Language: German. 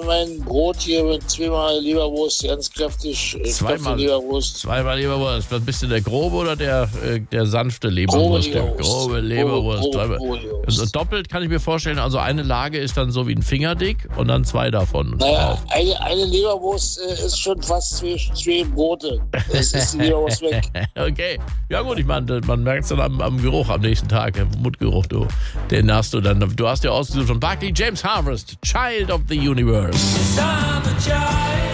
mein Brot hier mit zweimal Leberwurst, ganz kräftig. Zweimal Leberwurst. Zweimal Leberwurst. Was bist du, der grobe oder der sanfte Leberwurst? Grobe Leberwurst. Grobe Leberwurst. Also doppelt kann ich mir vorstellen, also eine Lage ist dann so wie ein Fingerdick und dann zwei davon. Naja, eine Leberwurst ist schon fast zwei Brote. Das ist die Leberwurst weg. Okay. Ja gut, ich meine, man merkt es dann am Geruch am nächsten Tag, Mundgeruch, du. Den hast du dann. Du hast ja ausgesucht von Buckley James Harvest, Child of the Universe. I'm a child.